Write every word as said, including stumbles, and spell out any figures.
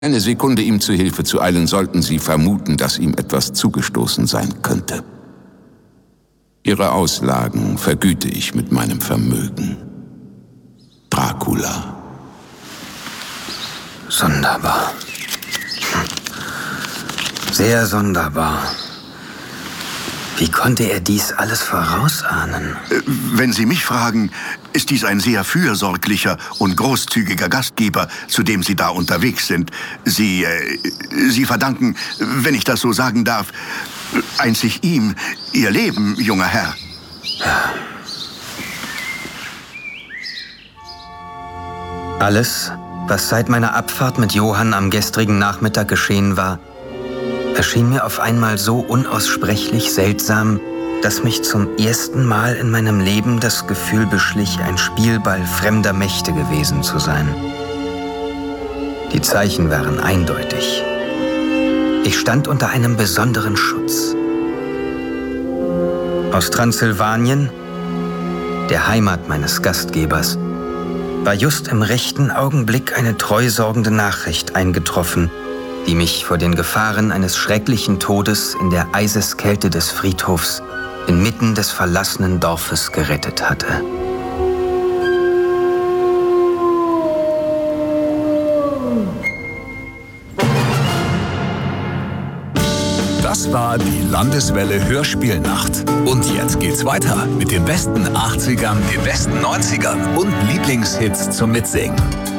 Eine Sekunde ihm zu Hilfe zu eilen, sollten Sie vermuten, dass ihm etwas zugestoßen sein könnte. Ihre Auslagen vergüte ich mit meinem Vermögen. Dracula. Sonderbar. Sehr sonderbar. Wie konnte er dies alles vorausahnen? Wenn Sie mich fragen, ist dies ein sehr fürsorglicher und großzügiger Gastgeber, zu dem Sie da unterwegs sind. Sie, äh, Sie verdanken, wenn ich das so sagen darf, einzig ihm Ihr Leben, junger Herr. Ja. Alles, was seit meiner Abfahrt mit Johann am gestrigen Nachmittag geschehen war, erschien mir auf einmal so unaussprechlich seltsam, dass mich zum ersten Mal in meinem Leben das Gefühl beschlich, ein Spielball fremder Mächte gewesen zu sein. Die Zeichen waren eindeutig. Ich stand unter einem besonderen Schutz. Aus Transsilvanien, der Heimat meines Gastgebers, war just im rechten Augenblick eine treusorgende Nachricht eingetroffen, die mich vor den Gefahren eines schrecklichen Todes in der Eiseskälte des Friedhofs inmitten des verlassenen Dorfes gerettet hatte. Das war die Landeswelle Hörspielnacht. Und jetzt geht's weiter mit den besten achtzigern, den besten neunzigern und Lieblingshits zum Mitsingen.